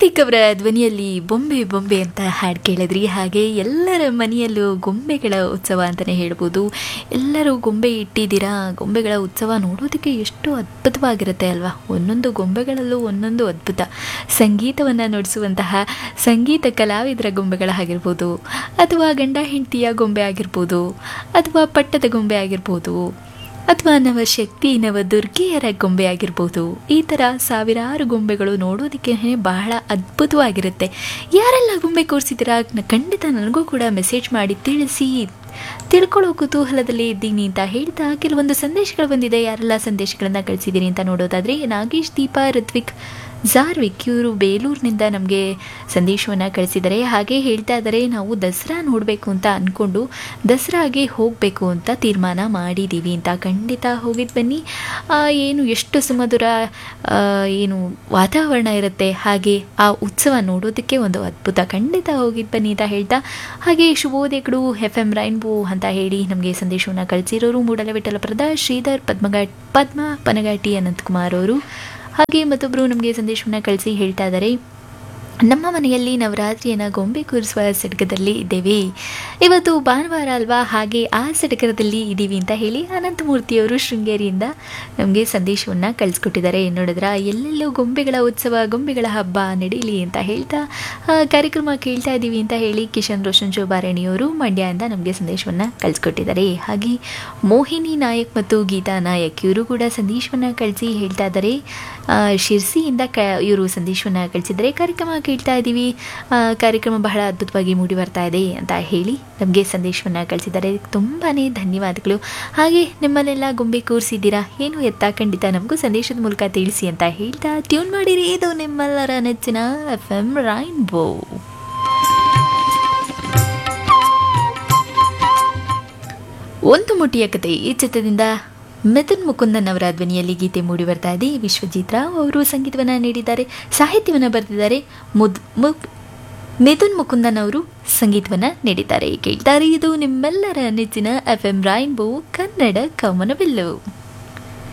ಕಾರ್ತಿಕ್ ಅವರ ಧ್ವನಿಯಲ್ಲಿ ಬೊಂಬೆ ಬೊಂಬೆ ಅಂತ ಹಾಡು ಕೇಳಿದ್ರಿ. ಹಾಗೆ ಎಲ್ಲರ ಮನೆಯಲ್ಲೂ ಗೊಂಬೆಗಳ ಉತ್ಸವ ಅಂತಲೇ ಹೇಳ್ಬೋದು. ಎಲ್ಲರೂ ಗೊಂಬೆ ಇಟ್ಟಿದ್ದೀರಾ. ಗೊಂಬೆಗಳ ಉತ್ಸವ ನೋಡೋದಕ್ಕೆ ಎಷ್ಟು ಅದ್ಭುತವಾಗಿರುತ್ತೆ ಅಲ್ವಾ. ಒಂದೊಂದು ಗೊಂಬೆಗಳಲ್ಲೂ ಒಂದೊಂದು ಅದ್ಭುತ. ಸಂಗೀತವನ್ನು ನುಡಿಸುವಂತಹ ಸಂಗೀತ ಕಲಾವಿದರ ಗೊಂಬೆಗಳಾಗಿರ್ಬೋದು, ಅಥವಾ ಗಂಡ ಹೆಂಡತಿಯ ಗೊಂಬೆ ಆಗಿರ್ಬೋದು, ಅಥವಾ ಪಟ್ಟದ ಗೊಂಬೆ ಆಗಿರ್ಬೋದು, ಅಥವಾ ನವಶಕ್ತಿ ನವದುರ್ಗೆಯರ ಗೊಂಬೆ ಆಗಿರ್ಬೋದು. ಈ ಥರ ಸಾವಿರಾರು ಗೊಂಬೆಗಳು ನೋಡೋದಕ್ಕೆ ಬಹಳ ಅದ್ಭುತವಾಗಿರುತ್ತೆ. ಯಾರೆಲ್ಲ ಗೊಂಬೆ ಕೂರಿಸಿದ್ದೀರಾ ಖಂಡಿತ ನನಗೂ ಕೂಡ ಮೆಸೇಜ್ ಮಾಡಿ ತಿಳಿಸಿ. ತಿಳ್ಕೊಳ್ಳೋ ಕುತೂಹಲದಲ್ಲಿ ಇದ್ದೀನಿ ಅಂತ ಹೇಳ್ತಾ ಕೆಲವೊಂದು ಸಂದೇಶಗಳು ಬಂದಿದೆ. ಯಾರೆಲ್ಲ ಸಂದೇಶಗಳನ್ನು ಕಳಿಸಿದ್ದೀನಿ ಅಂತ ನೋಡೋದಾದರೆ, ನಾಗೇಶ್, ದೀಪಾ, ಋತ್ವಿಕ್, ಜಾರ್ವಿಕ್ ಇವರು ಬೇಲೂರಿನಿಂದ ನಮಗೆ ಸಂದೇಶವನ್ನು ಕಳಿಸಿದ್ದಾರೆ. ಹಾಗೆ ಹೇಳ್ತಾ ಇದ್ದಾರೆ, ನಾವು ದಸರಾ ನೋಡಬೇಕು ಅಂತ ಅಂದ್ಕೊಂಡು ದಸರಾಗೆ ಹೋಗಬೇಕು ಅಂತ ತೀರ್ಮಾನ ಮಾಡಿದ್ದೀವಿ ಅಂತ. ಖಂಡಿತ ಹೋಗಿದ್ದು ಬನ್ನಿ. ಏನು ಎಷ್ಟು ಸುಮಧುರ ಏನು ವಾತಾವರಣ ಇರುತ್ತೆ. ಹಾಗೆ ಆ ಉತ್ಸವ ನೋಡೋದಕ್ಕೆ ಒಂದು ಅದ್ಭುತ. ಖಂಡಿತ ಹೋಗಿದ್ದು ಬನ್ನಿ ಅಂತ ಹೇಳ್ತಾ, ಹಾಗೆ ಶುಭೋದಯಗಳು FM ರೈನ್ಬೋ ಅಂತ ಹೇಳಿ ನಮಗೆ ಸಂದೇಶವನ್ನು ಕಳಿಸಿರೋರು ಮೂಡಲವಿಠಲಪುರದ ಶ್ರೀಧರ್, ಪದ್ಮ ಪನಗಾಟಿ, ಅನಂತಕುಮಾರ್ ಅವರು. ಹಾಗೆ ಮತ್ತೊಬ್ಬರು ನಮಗೆ ಸಂದೇಶವನ್ನು ಕಳಿಸಿ ಹೇಳ್ತಾ ಇದ್ದಾರೆ, ನಮ್ಮ ಮನೆಯಲ್ಲಿ ನವರಾತ್ರಿಯನ್ನು ಗೊಂಬೆ ಕೂರಿಸುವ ಸಡಗರದಲ್ಲಿ ಇದ್ದೇವೆ. ಇವತ್ತು ಭಾನುವಾರ ಅಲ್ವಾ, ಹಾಗೆ ಆ ಸಡಗರದಲ್ಲಿ ಇದ್ದೀವಿ ಅಂತ ಹೇಳಿ ಅನಂತಮೂರ್ತಿಯವರು ಶೃಂಗೇರಿಯಿಂದ ನಮಗೆ ಸಂದೇಶವನ್ನು ಕಳಿಸ್ಕೊಟ್ಟಿದ್ದಾರೆ. ನೋಡಿದ್ರ ಎಲ್ಲೆಲ್ಲೂ ಗೊಂಬೆಗಳ ಉತ್ಸವ, ಗೊಂಬೆಗಳ ಹಬ್ಬ ನಡೀಲಿ ಅಂತ ಹೇಳ್ತಾ ಕಾರ್ಯಕ್ರಮ ಕೇಳ್ತಾ ಇದ್ದೀವಿ ಅಂತ ಹೇಳಿ ಕಿಶನ್ ರೋಷನ್ ಜೋಬಾರಣಿಯವರು ಮಂಡ್ಯದಿಂದ ನಮಗೆ ಸಂದೇಶವನ್ನು ಕಳಿಸ್ಕೊಟ್ಟಿದ್ದಾರೆ. ಹಾಗೆ ಮೋಹಿನಿ ನಾಯಕ್ ಮತ್ತು ಗೀತಾ ನಾಯಕ್ ಇವರು ಕೂಡ ಸಂದೇಶವನ್ನು ಕಳಿಸಿ ಹೇಳ್ತಾ ಇದ್ದಾರೆ. ಶಿರ್ಸಿಯಿಂದ ಇವರು ಸಂದೇಶವನ್ನು ಕಳಿಸಿದರೆ, ಕಾರ್ಯಕ್ರಮ ಕೇಳ್ತಾ ಇದ್ದೀವಿ, ಕಾರ್ಯಕ್ರಮ ಬಹಳ ಅದ್ಭುತವಾಗಿ ಮೂಡಿ ಬರ್ತಾ ಇದೆ ಅಂತ ಹೇಳಿ ನಮಗೆ ಸಂದೇಶವನ್ನು ಕಳಿಸಿದ್ದಾರೆ. ತುಂಬಾ ಧನ್ಯವಾದಗಳು. ಹಾಗೆ ನಿಮ್ಮಲ್ಲೆಲ್ಲ ಗೊಂಬೆ ಕೂರಿಸಿದ್ದೀರಾ ಏನು ಎತ್ತಾ ಖಂಡಿತ ನಮಗೂ ಸಂದೇಶದ ಮೂಲಕ ತಿಳಿಸಿ ಅಂತ ಹೇಳ್ತಾ ಟ್ಯೂನ್ ಮಾಡಿರಿ. ಇದು ನಿಮ್ಮೆಲ್ಲರ ನೆಚ್ಚಿನ FM ರೈನ್ಬೋ. ಒಂದು ಮುಟ್ಟಿಯ ಕತೆ ಈ ಚಿತ್ರದಿಂದ ಮಿಥುನ್ ಮುಕುಂದನ್ ಅವರ ಧ್ವನಿಯಲ್ಲಿ ಗೀತೆ ಮೂಡಿ ಬರ್ತಾ ಇದೆ. ವಿಶ್ವಜಿತ್ ರಾವ್ ಅವರು ಸಂಗೀತವನ್ನು ನೀಡಿದ್ದಾರೆ, ಸಾಹಿತ್ಯವನ್ನು ಬರೆದಿದ್ದಾರೆ. ಮಿಥುನ್ ಮುಕುಂದನ್ ಅವರು ಸಂಗೀತವನ್ನು ನೀಡಿದ್ದಾರೆ. ಕೇಳ್ತಾರೆ, ಇದು ನಿಮ್ಮೆಲ್ಲರ ನೆಚ್ಚಿನ FM ರೈನ್ಬೋ ಕನ್ನಡ ಕಮನಬಿಲ್ಲು.